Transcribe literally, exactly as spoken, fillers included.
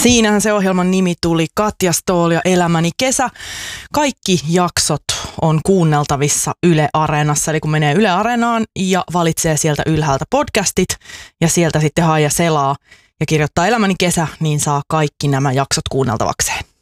Siinähän se ohjelman nimi tuli, Katja Ståhl ja Elämäni kesä. Kaikki jaksot on kuunneltavissa Yle Areenassa, eli kun menee Yle Areenaan ja valitsee sieltä ylhäältä podcastit ja sieltä sitten hae ja selaa ja kirjoittaa Elämäni kesä, niin saa kaikki nämä jaksot kuunneltavakseen.